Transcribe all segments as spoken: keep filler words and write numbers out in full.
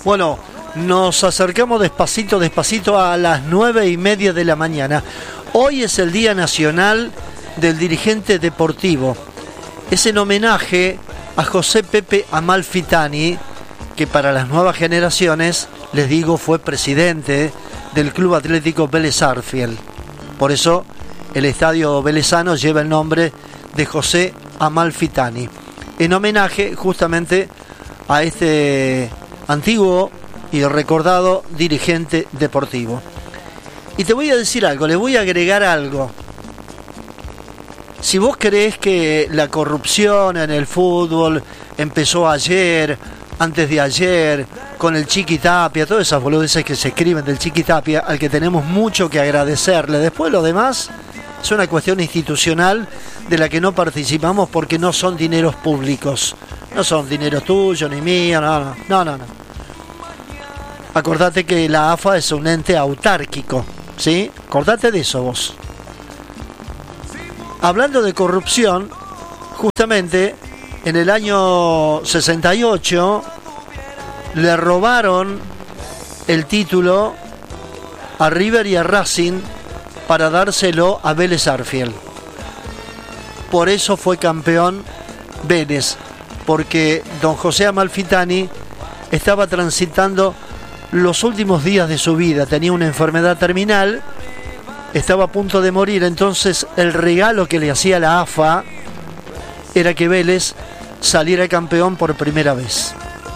Bueno, nos acercamos despacito, despacito a las nueve y media de la mañana. Hoy es el Día Nacional del Dirigente Deportivo. Es en homenaje a José Pepe Amalfitani, que para las nuevas generaciones, les digo, fue presidente del Club Atlético Vélez Sarsfield. Por eso el estadio velezano lleva el nombre de José Amalfitani, en homenaje justamente a este antiguo y recordado dirigente deportivo. Y te voy a decir algo, le voy a agregar algo. Si vos creés que la corrupción en el fútbol empezó ayer, antes de ayer, con el Chiqui Tapia, todas esas boludeces que se escriben del Chiqui Tapia, al que tenemos mucho que agradecerle. Después lo demás es una cuestión institucional de la que no participamos porque no son dineros públicos. No son dineros tuyos ni míos, no, no, no, no. no. Acordate que la A F A es un ente autárquico, ¿sí? Acordate de eso vos. Hablando de corrupción, justamente en el año sesenta y ocho le robaron el título a River y a Racing para dárselo a Vélez Sarsfield. Por eso fue campeón Vélez, porque don José Amalfitani estaba transitando los últimos días de su vida, tenía una enfermedad terminal, estaba a punto de morir, entonces el regalo que le hacía la A F A era que Vélez saliera campeón por primera vez.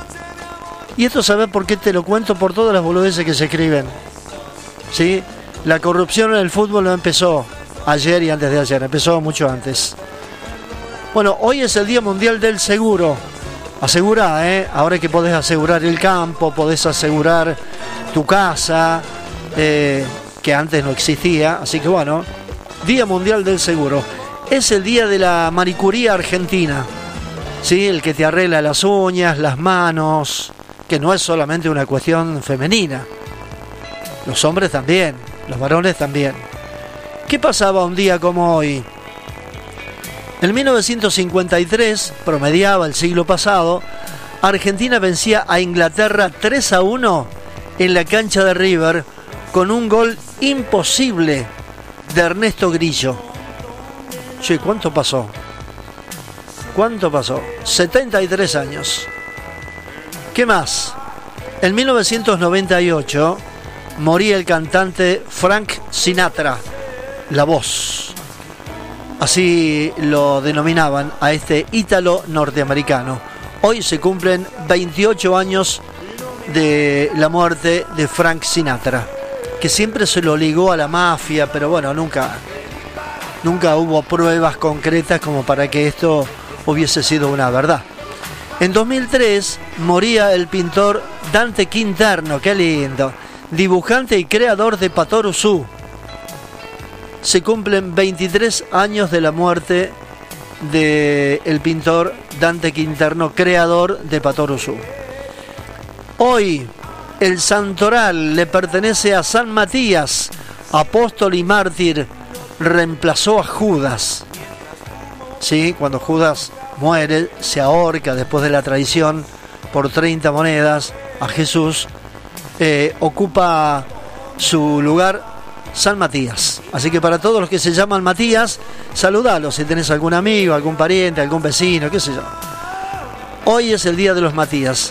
Y esto, ¿sabes por qué te lo cuento? Por todas las boludeces que se escriben, ¿sí? La corrupción en el fútbol no empezó ayer y antes de ayer, empezó mucho antes. Bueno, hoy es el Día Mundial del Seguro. Asegurá, ¿eh? Ahora que podés asegurar el campo, podés asegurar tu casa, eh, que antes no existía. Así que bueno, Día Mundial del Seguro. Es el día de la maricuría argentina, ¿sí? El que te arregla las uñas, las manos, que no es solamente una cuestión femenina. Los hombres también, los varones también. ¿Qué pasaba un día como hoy? En mil novecientos cincuenta y tres, promediaba el siglo pasado, Argentina vencía a Inglaterra tres a uno en la cancha de River con un gol imposible de Ernesto Grillo. Che, ¿cuánto pasó? ¿Cuánto pasó? setenta y tres años. ¿Qué más? En mil novecientos noventa y ocho moría el cantante Frank Sinatra, La Voz. Así lo denominaban a este ítalo norteamericano. Hoy se cumplen veintiocho años de la muerte de Frank Sinatra, que siempre se lo ligó a la mafia, pero bueno, nunca, nunca hubo pruebas concretas como para que esto hubiese sido una verdad. En dos mil tres moría el pintor Dante Quinterno, qué lindo, dibujante y creador de Patoruzú. Se cumplen veintitrés años de la muerte del pintor Dante Quinterno, creador de Patoruzú. Hoy el santoral le pertenece a San Matías, apóstol y mártir, reemplazó a Judas. Sí, cuando Judas muere, se ahorca después de la traición por treinta monedas a Jesús, eh, ocupa su lugar San Matías. Así que para todos los que se llaman Matías, saludalos si tenés algún amigo, algún pariente, algún vecino, qué sé yo. Hoy es el día de los Matías.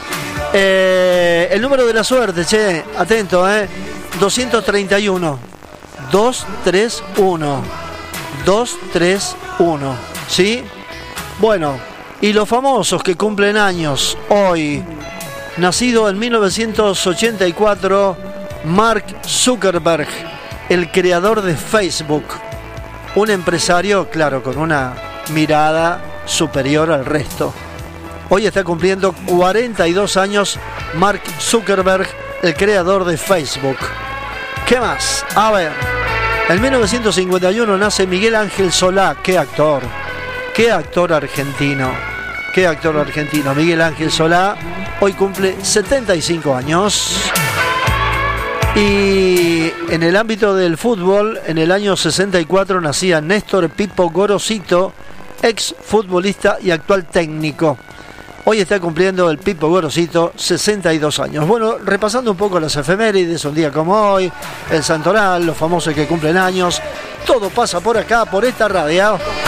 Eh, el número de la suerte, che, atento, eh. doscientos treinta y uno. doscientos treinta y uno. doscientos treinta y uno. ¿Sí? Bueno, y los famosos que cumplen años hoy. Nacido en mil novecientos ochenta y cuatro, Mark Zuckerberg, el creador de Facebook, un empresario, claro, con una mirada superior al resto. Hoy está cumpliendo cuarenta y dos años Mark Zuckerberg, el creador de Facebook. ¿Qué más? A ver, en mil novecientos cincuenta y uno nace Miguel Ángel Solá, qué actor, qué actor argentino, qué actor argentino, Miguel Ángel Solá, hoy cumple setenta y cinco años. Y en el ámbito del fútbol, en el año sesenta y cuatro nacía Néstor Pipo Gorosito, ex futbolista y actual técnico. Hoy está cumpliendo el Pipo Gorosito sesenta y dos años. Bueno, repasando un poco las efemérides, un día como hoy, el Santoral, los famosos que cumplen años, todo pasa por acá, por esta radio.